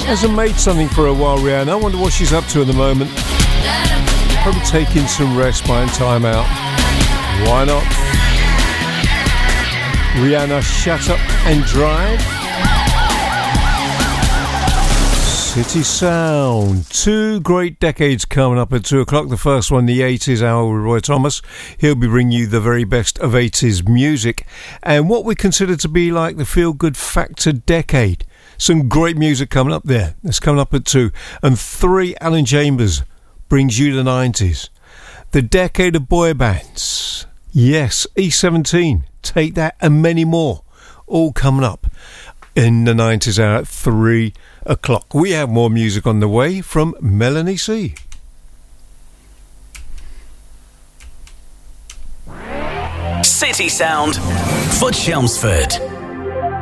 Hasn't made something for a while, Rihanna. I wonder what she's up to at the moment. Probably taking some rest, buying time out. Why not? Rihanna, Shut Up and Drive. City Sound. 2 great decades coming up at 2 o'clock. The first one, the 80s hour with Roy Thomas. He'll be bringing you the very best of 80s music and what we consider to be like the feel-good factor decade. Some great music coming up there. It's coming up at 2. And 3, Alan Chambers brings you the 90s. The decade of boy bands. Yes, E17, Take That and many more. All coming up in the 90s hour at 3 o'clock. We have more music on the way from Melanie C. City Sound for Chelmsford.